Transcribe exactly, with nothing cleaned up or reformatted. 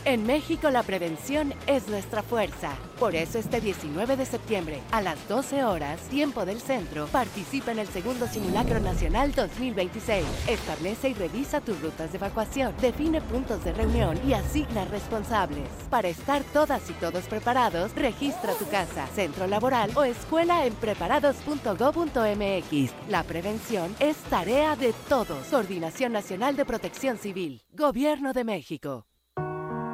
En México la prevención es nuestra fuerza. Por eso este diecinueve de septiembre, a las doce horas, tiempo del centro, participa en el segundo Simulacro Nacional dos mil veintiséis. Establece y revisa tus rutas de evacuación, define puntos de reunión y asigna responsables. Para estar todas y todos preparados, registra tu casa, centro laboral o escuela en preparados punto gob punto mx. La prevención es tarea de todos. Coordinación Nacional de Protección Civil. Gobierno de México.